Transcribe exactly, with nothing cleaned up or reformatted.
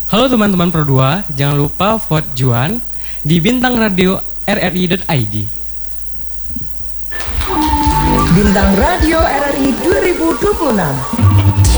Halo teman-teman Pro dua, jangan lupa vote Juan di bintang radio r r i dot i d. Bintang Radio R R I dua ribu dua puluh enam.